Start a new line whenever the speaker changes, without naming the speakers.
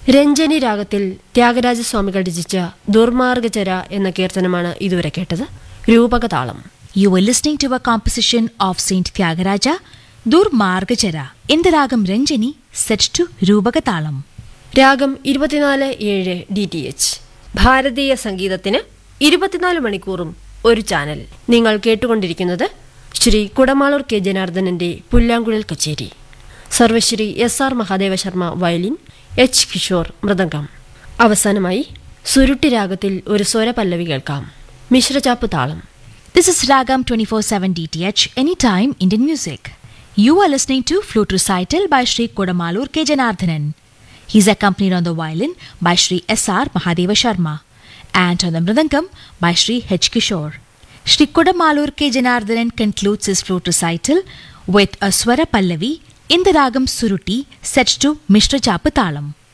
രഞ്ജനി രാഗത്തിൽ ത്യാഗരാജസ്വാമികൾ രചിച്ച ദുർമാർഗചര എന്ന കീർത്തനമാണ് ഇതുവരെ കേട്ടത്. രൂപകതാളം.
You were listening to a composition of Saint Tyagaraja, Durmargachara, in the ragam Ranjani, set to Rupakatalam.
രാഗം 24/7 DTH. ഭാരതീയ സംഗീതത്തിന് 24 മണിക്കൂറും ഒരു ചാനൽ. നിങ്ങൾ കേട്ടുകൊണ്ടിരിക്കുന്നത് ശ്രീ കുടമാളൂർ കെ ജനാർദ്ദനന്റെ പുല്ലാങ്കുഴൽ കച്ചേരി. സർവശ്രീ SR Mahadeva Sharma violin, H Kishore mridangam. അവസാനമായി സുരുട്ടി രാഗത്തിൽ ഒരു സ്വരപല്ലവി കേൾക്കാം. മിശ്രചാപ്പ് താളം.
This is Ragam 24/7 DTH, anytime Indian music. You are listening to Flute Recital by Shri Kodamalur K. Janardhanan. He is accompanied on the violin by Shri SR Mahadeva Sharma and on the mridangam by Shri H. Kishore. Shri Kodamalur K. Janardhanan concludes his flute recital with a Swara Pallavi in the Ragam Suruti set to Mishra Chapatalam.